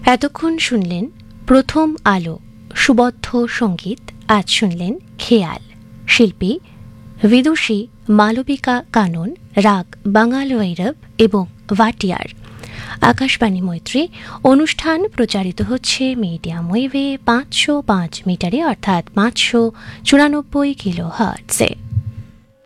এতক্ষণ শুনলেন প্রথম আলো সুবদ্ধ সঙ্গীত। আজ শুনলেন খেয়াল, শিল্পী বিদুষী মালবিকা কানন, রাগ বাঙাল ভৈরব এবং ভাটিয়ার। আকাশবাণী মৈত্রী অনুষ্ঠান প্রচারিত হচ্ছে মিডিয়াম ওয়েভে 505 মিটারে অর্থাৎ 594 কিলো হার্টজে।